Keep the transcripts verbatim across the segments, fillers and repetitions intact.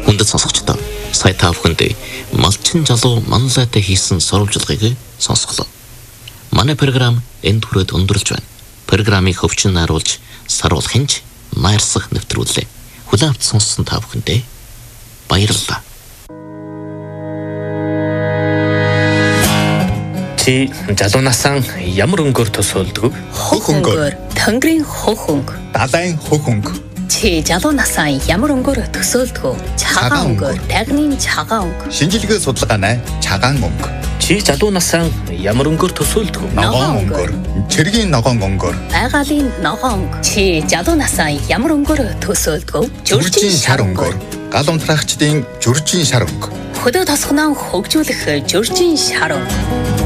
Хүндэт сонсогчдоо сая та бүхэнд малчин залуу манлайтай хийсэн сурвалжлагыг сонсголоо. Манай програм энд хүрээд өндөрлж байна. Программыг хөвчин наруулж саруулахын Майрсах нэвтрүүлээ. Хүлээн авч сонссон та бүхэндээ баярлалаа. Чи залуунасаа ямар өнгөөр тусуулдаг? Хөх өнгөөр, Тэнгэрийн хөх өнгө. Далайн хөх өнгө. Чи залуунасаа ямар өнгөөр төсөөлдөг? Цагаан өнгөөр, Тагны цагаан өнгө. Шинжилгээ судалгаанай цагаан өнгө. Чи залуунасаа ямар өнгөөр төсөөлдөг? Ногоон өнгөөр, цэргийн ногоон өнгөөр. Байгалийн ногоон өнгө. Чи залуунасаа ямар өнгөөр төсөөлдөг? Жүржин шар өнгөөр. Гал унтраагчдын жүржин шар өнгө. Хөдөө тосгоноо хөгжүүлэх жүржин шар өнгө.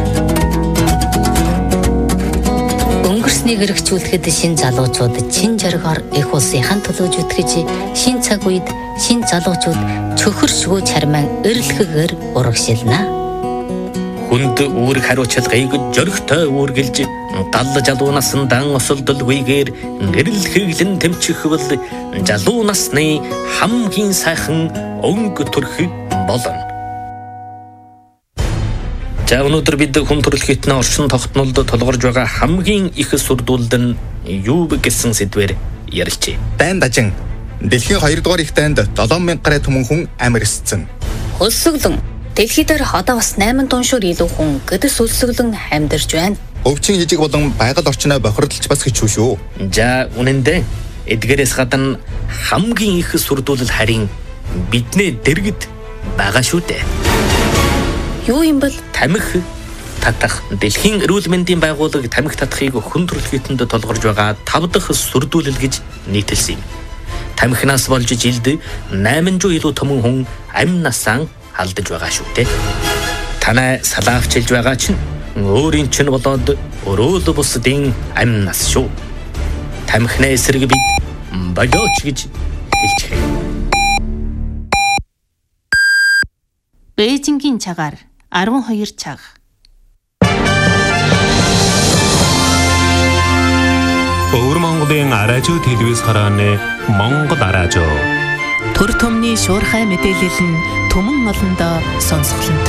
Өнгөрснийг эргчүүлэхэд шин залуучууд чин жаргаар их улсынхан төлөө зүтгэж шин цаг үед шин залуучууд чөхөршгөө чарман эрэлхэгээр урагшилна. Хүнд үүрэг хариуцлагыг жөрөгтэй үүргэлж гал залуунаас дан осолдолгүйгээр эрэлхэглэн тэмчихвэл залуу насны хамгийн сайхан өнгө төрх болно. За өнөөдөр бид хүн төрөлхтний орчин тогтнолд толгорж байгаа хамгийн их сүрдүүлд нь юу вэ гэсэн сэдвээр ярилцъя. Дайн дажин дэлхийн хоёрдугаар их дайнд долоон мянга гаруй түмэн хүн амьдсан. Хөлсөглөн дэлхийд одоо бас найман тоншоор илүү хүн гэдэс өлсөглөн амьдарч байна. Өвчин жижиг болон байгаль орчноо бохирдолч бас хэцүү шүү. За үнэндээ эдгээрээс гадна хамгийн их сүрдүүлэл харин бидний дэргэд байгаа шүү дээ. Юу юм бол тамхи татах дэлхийн эрүүл мэндийн байгууллага тамхи татахыг хүн төрөлхтөнд толгорж байгаа тав дахь сүрдүүлэл гэж нийтэлсэн юм. Тамхинаас болж жилд найман зуун илүү төмөн хүн амь насаа алдаж байгаа шүү дээ. Танай салаавчилж байгаа чинь өөрийн чинь болоод өрөөл бусдын амь нас шүү. Тамхины эсрэг бид болооч гэж хэлчихье. Бээжингийн цагаар арван хоёр цаг. Өвөр Монголын аражуу телевиз харааны Монгол аражуу. Төр төмний шуурхай мэдээлэл нь түмэн олондоо сонсголонтой.